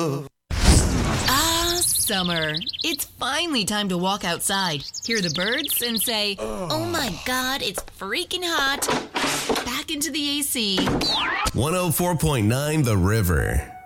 Ah, summer. It's finally time to walk outside, hear the birds, and say, oh my God, it's freaking hot. Back into the AC. 104.9 The River.